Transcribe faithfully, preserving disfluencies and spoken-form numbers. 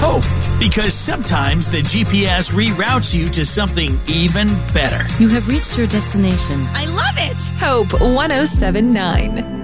Hope, because sometimes the G P S reroutes you to something even better. You have reached your destination. I love it! Hope one oh seven point nine.